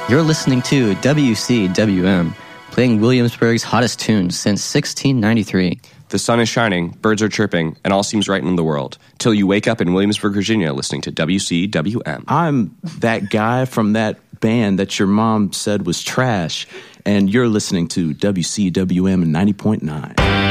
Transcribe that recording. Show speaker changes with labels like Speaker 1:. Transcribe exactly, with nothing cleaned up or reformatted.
Speaker 1: You're listening to W C W M, playing Williamsburg's hottest tunes since sixteen ninety-three.
Speaker 2: The sun is shining, birds are chirping, and all seems right in the world, till you wake up in Williamsburg, Virginia, listening to W C W M.
Speaker 3: I'm that guy from that band that your mom said was trash, and you're listening to W C W M ninety point nine.